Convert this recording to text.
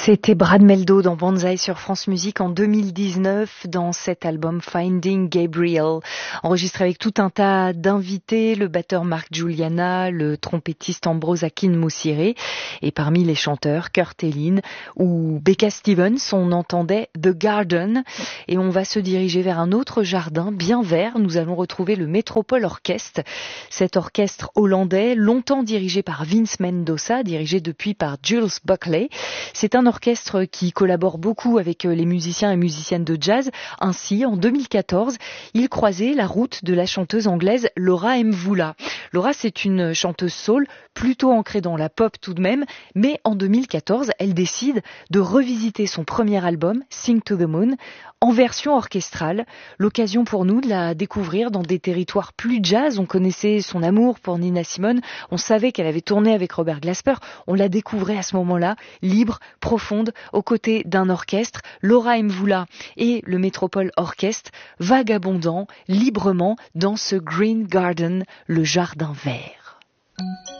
C'était Brad Meldo dans Banzai sur France Musique en 2019 dans cet album Finding Gabriel, enregistré avec tout un tas d'invités, le batteur Mark Juliana, le trompettiste Ambrose Akin-Moussiré et parmi les chanteurs Kurt Elling ou Becca Stevens, on entendait The Garden et on va se diriger vers un autre jardin bien vert. Nous allons retrouver le Metropole Orchestre, cet orchestre hollandais longtemps dirigé par Vince Mendoza, dirigé depuis par Jules Buckley. C'est un orchestre qui collabore beaucoup avec les musiciens et musiciennes de jazz. Ainsi, en 2014, il croisait la route de la chanteuse anglaise Laura Mvula. Laura, c'est une chanteuse soul, plutôt ancrée dans la pop tout de même, mais en 2014, elle décide de revisiter son premier album, Sing to the Moon, en version orchestrale. L'occasion pour nous de la découvrir dans des territoires plus jazz. On connaissait son amour pour Nina Simone, on savait qu'elle avait tourné avec Robert Glasper, on la découvrait à ce moment-là, libre, profonde, aux côtés d'un orchestre, Laura Mvula et le Metropole Orchestre, vagabondant librement dans ce Green Garden, le jardin vert.